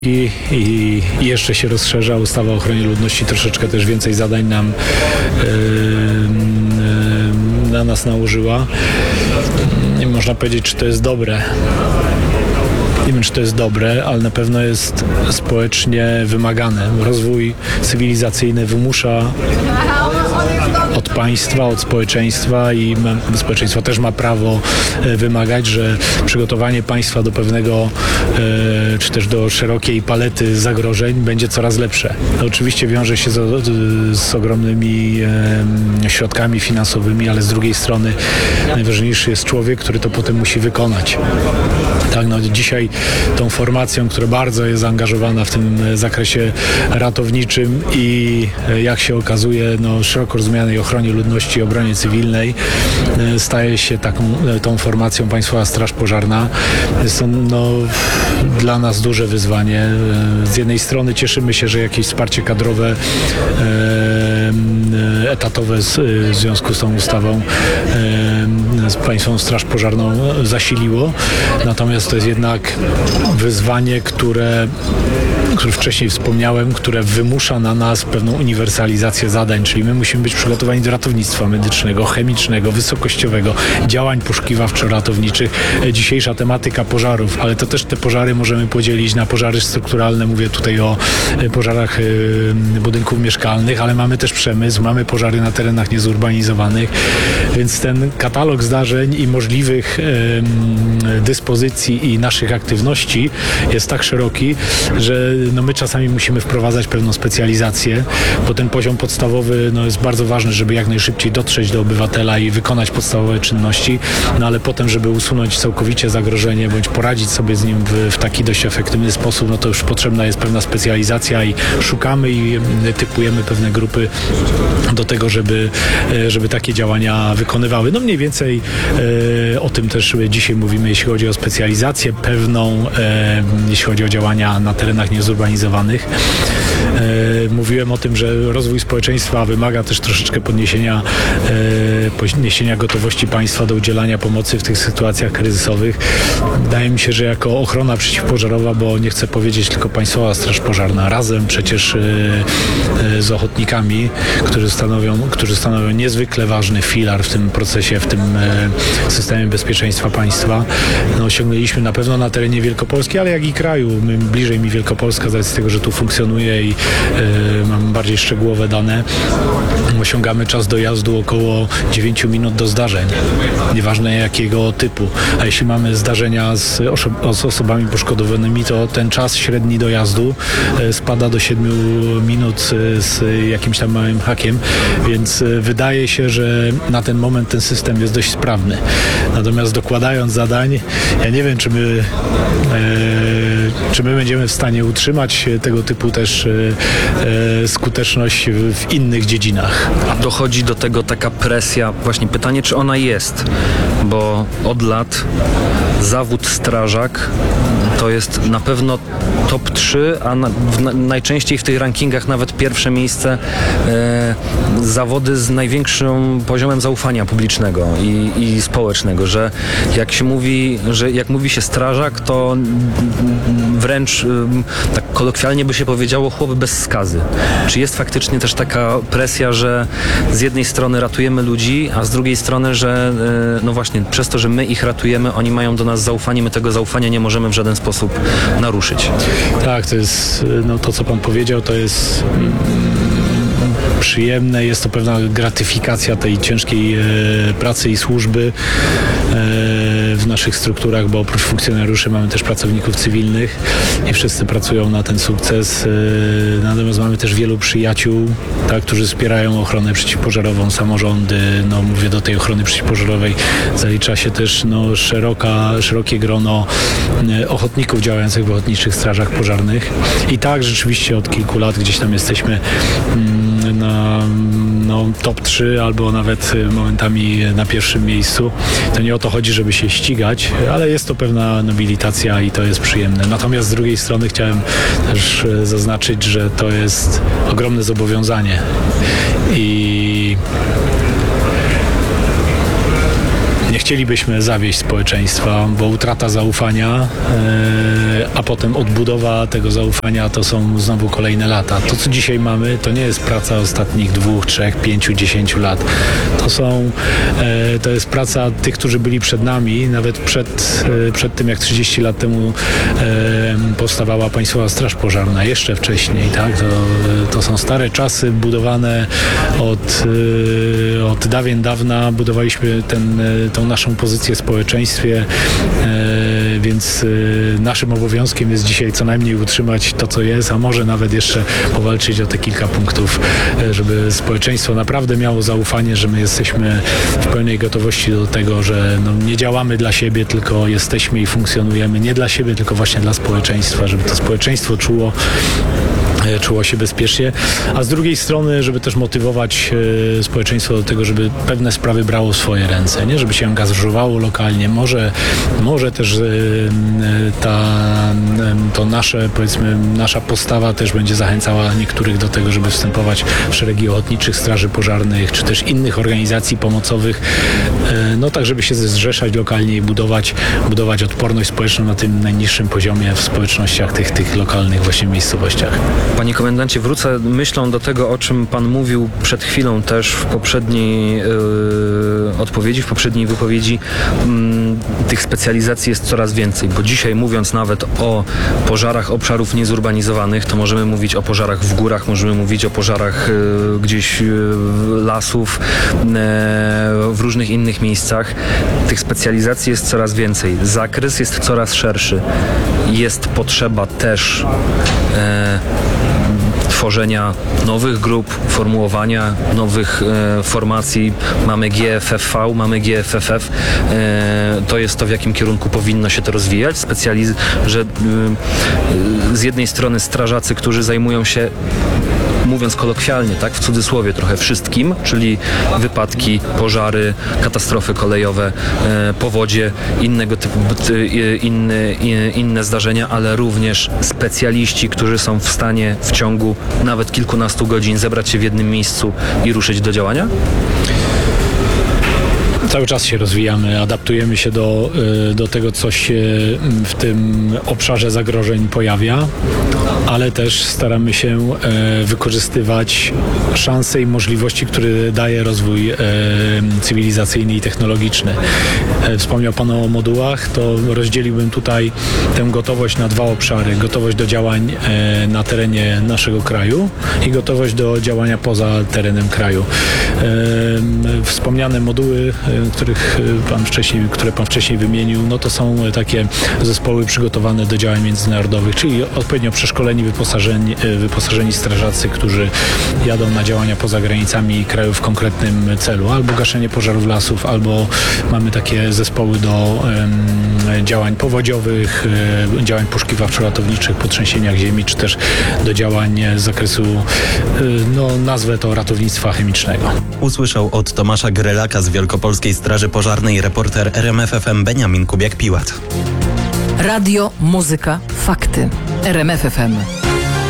I jeszcze się rozszerza ustawa o ochronie ludności, troszeczkę też więcej zadań nam na nas nałożyła. Nie można powiedzieć, czy to jest dobre. Nie wiem, czy to jest dobre, ale na pewno jest społecznie wymagane. Rozwój cywilizacyjny wymusza od państwa, od społeczeństwa i społeczeństwo też ma prawo wymagać, że przygotowanie państwa do pewnego, czy też do szerokiej palety zagrożeń będzie coraz lepsze. To oczywiście wiąże się z ogromnymi środkami finansowymi, ale z drugiej strony najważniejszy jest człowiek, który to potem musi wykonać. Tak, no dzisiaj tą formacją, która bardzo jest zaangażowana w tym zakresie ratowniczym i jak się okazuje, szeroko rozumianej ochronie ludności i obronie cywilnej, staje się tą formacją Państwowa Straż Pożarna. Jest to dla nas duże wyzwanie. Z jednej strony cieszymy się, że jakieś wsparcie kadrowe, etatowe w związku z tą ustawą z Państwową Straż Pożarną zasiliło. Natomiast to jest jednak wyzwanie, które wcześniej wspomniałem, które wymusza na nas pewną uniwersalizację zadań, czyli my musimy być przygotowani do ratownictwa medycznego, chemicznego, wysokościowego, działań poszukiwawczo-ratowniczych. Dzisiejsza tematyka pożarów, ale to też te pożary możemy podzielić na pożary strukturalne, mówię tutaj o pożarach budynków mieszkalnych, ale mamy też przemysł, mamy pożary na terenach niezurbanizowanych, więc ten katalog zdarzeń i możliwych dyspozycji i naszych aktywności jest tak szeroki, że my czasami musimy wprowadzać pewną specjalizację, bo ten poziom podstawowy jest bardzo ważny, żeby jak najszybciej dotrzeć do obywatela i wykonać podstawowe czynności, ale potem, żeby usunąć całkowicie zagrożenie, bądź poradzić sobie z nim w taki dość efektywny sposób, to już potrzebna jest pewna specjalizacja i szukamy i typujemy pewne grupy do tego, żeby takie działania wykonywały. Mniej więcej o tym też dzisiaj mówimy, jeśli chodzi o specjalizację pewną, jeśli chodzi o działania na terenach niezurbanizowanych. Mówiłem o tym, że rozwój społeczeństwa wymaga też troszeczkę podniesienia gotowości państwa do udzielania pomocy w tych sytuacjach kryzysowych. Wydaje mi się, że jako ochrona przeciwpożarowa, bo nie chcę powiedzieć tylko Państwowa Straż Pożarna, razem przecież z ochotnikami, którzy stanowią niezwykle ważny filar w tym procesie, w tym systemie bezpieczeństwa państwa. Osiągnęliśmy na pewno na terenie Wielkopolski, ale jak i kraju. Bliżej mi Wielkopolska z racji tego, że tu funkcjonuje i mam bardziej szczegółowe dane. Osiągamy czas dojazdu około 9 minut do zdarzeń, nieważne jakiego typu. A jeśli mamy zdarzenia z osobami poszkodowanymi, to ten czas średni dojazdu spada do 7 minut z jakimś tam małym hakiem, więc wydaje się, że na ten moment ten system jest dość sprawny. Natomiast dokładając zadań, ja nie wiem, czy my będziemy w stanie utrzymać tego typu też skuteczność w innych dziedzinach. A dochodzi do tego taka presja, właśnie pytanie, czy ona jest, bo od lat zawód strażak to jest na pewno top 3, a najczęściej w tych rankingach nawet pierwsze miejsce zawody z największym poziomem zaufania publicznego i społecznego, że jak mówi się strażak, to wręcz tak kolokwialnie by się powiedziało chłop bez skazy. Czy jest faktycznie też taka presja, że z jednej strony ratujemy ludzi, a z drugiej strony, że właśnie przez to, że my ich ratujemy, oni mają do nas zaufanie, my tego zaufania nie możemy w żaden sposób naruszyć. Tak, to jest to, co pan powiedział, to jest przyjemne, jest to pewna gratyfikacja tej ciężkiej pracy i służby w naszych strukturach, bo oprócz funkcjonariuszy mamy też pracowników cywilnych i wszyscy pracują na ten sukces. Natomiast mamy też wielu przyjaciół, którzy wspierają ochronę przeciwpożarową, samorządy. Mówię, do tej ochrony przeciwpożarowej zalicza się też szerokie grono ochotników działających w ochotniczych strażach pożarnych. I tak rzeczywiście od kilku lat gdzieś tam jesteśmy na top 3 albo nawet momentami na pierwszym miejscu. To nie o to chodzi, żeby się ścigać, ale jest to pewna nobilitacja i to jest przyjemne. Natomiast z drugiej strony chciałem też zaznaczyć, że to jest ogromne zobowiązanie i chcielibyśmy zawieść społeczeństwa, bo utrata zaufania, a potem odbudowa tego zaufania to są znowu kolejne lata. To, co dzisiaj mamy, to nie jest praca ostatnich 2, 3, 5, 10 lat. To jest praca tych, którzy byli przed nami, nawet przed tym, jak 30 lat temu powstawała Państwowa Straż Pożarna, jeszcze wcześniej, tak? To są stare czasy budowane od dawien dawna. Budowaliśmy tą naszą pozycję w społeczeństwie, więc naszym obowiązkiem jest dzisiaj co najmniej utrzymać to, co jest, a może nawet jeszcze powalczyć o te kilka punktów, żeby społeczeństwo naprawdę miało zaufanie, że my jesteśmy w pełnej gotowości do tego, że nie działamy dla siebie, tylko jesteśmy i funkcjonujemy nie dla siebie, tylko właśnie dla społeczeństwa, żeby to społeczeństwo czuło się bezpiecznie, a z drugiej strony, żeby też motywować społeczeństwo do tego, żeby pewne sprawy brało w swoje ręce, nie? Żeby się angażowało lokalnie. Może też to nasza postawa też będzie zachęcała niektórych do tego, żeby wstępować w szeregi ochotniczych straży pożarnych, czy też innych organizacji pomocowych, tak żeby się zrzeszać lokalnie i budować odporność społeczną na tym najniższym poziomie w społecznościach, tych lokalnych właśnie miejscowościach. Panie komendancie, wrócę myślą do tego, o czym pan mówił przed chwilą też w poprzedniej odpowiedzi, w poprzedniej wypowiedzi. Tych specjalizacji jest coraz więcej, bo dzisiaj mówiąc nawet o pożarach obszarów niezurbanizowanych, to możemy mówić o pożarach w górach, możemy mówić o pożarach gdzieś lasów, w różnych innych miejscach. Tych specjalizacji jest coraz więcej. Zakres jest coraz szerszy. Jest potrzeba też tworzenia nowych grup, formułowania nowych formacji. Mamy GFFV, mamy GFFF. To jest to, w jakim kierunku powinno się to rozwijać. Że z jednej strony strażacy, którzy zajmują się, mówiąc kolokwialnie, tak, w cudzysłowie trochę wszystkim, czyli wypadki, pożary, katastrofy kolejowe, powodzie, inne zdarzenia, ale również specjaliści, którzy są w stanie w ciągu nawet kilkunastu godzin zebrać się w jednym miejscu i ruszyć do działania? Cały czas się rozwijamy, adaptujemy się do tego, co się w tym obszarze zagrożeń pojawia, ale też staramy się wykorzystywać szanse i możliwości, które daje rozwój cywilizacyjny i technologiczny. Wspomniał Pan o modułach, to rozdzieliłbym tutaj tę gotowość na dwa obszary. Gotowość do działań na terenie naszego kraju i gotowość do działania poza terenem kraju. Wspomniane moduły, które Pan wcześniej wymienił, to są takie zespoły przygotowane do działań międzynarodowych, czyli odpowiednio przeszkoleni, wyposażeni strażacy, którzy jadą na działania poza granicami kraju w konkretnym celu, albo gaszenie pożarów lasów, albo mamy takie zespoły do działań powodziowych, działań poszukiwawczo-ratowniczych po trzęsieniach ziemi, czy też do działań z zakresu, nazwę to ratownictwa chemicznego. Usłyszał od Tomasza Grelaka z Wielkopolskiej Straży Pożarnej reporter RMF FM Beniamin Kubiak-Piłat. Radio, muzyka, fakty. RMF FM.